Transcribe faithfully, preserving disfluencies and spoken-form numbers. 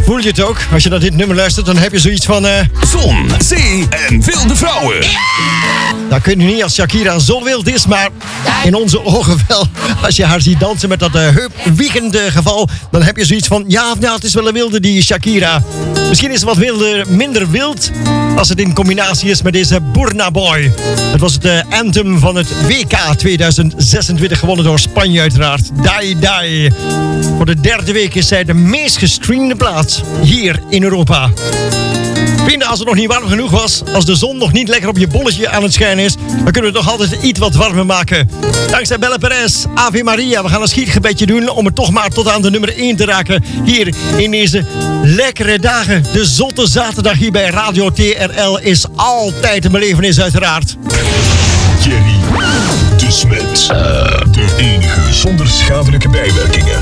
Voel je het ook? Als je naar dit nummer luistert, dan heb je zoiets van... Uh... Zon, zee en wilde vrouwen. Nou, ik weet nu niet als Shakira zo wild is, maar in onze ogen wel. Als je haar ziet dansen met dat uh, heupwiegende geval, dan heb je zoiets van... Ja, nou, het is wel een wilde, die Shakira. Misschien is het wat wilder, minder wild als het in combinatie is met deze Burna Boy. Het was het uh, anthem van het W K tweeduizend zesentwintig, gewonnen door Spanje uiteraard. Dai Dai. Voor de derde week is zij de meest gestreamde plaats hier in Europa. Vrienden, als het nog niet warm genoeg was, als de zon nog niet lekker op je bolletje aan het schijnen is, dan kunnen we het toch altijd iets wat warmer maken. Dankzij Belle Perez, Ave Maria. We gaan een schietgebedje doen om het toch maar tot aan de nummer één te raken. Hier in deze lekkere dagen. De zotte zaterdag hier bij Radio T R L is altijd een belevenis uiteraard. Thierry de Smet. Uh, de enige zonder schadelijke bijwerkingen.